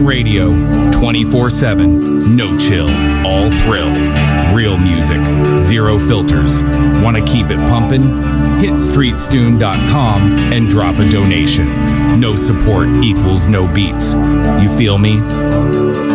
Stune Radio, 24/7, no chill, all thrill. Real music, zero filters. Want to keep it pumping? Hit streetstune.com and drop a donation. No support equals no beats. You feel me?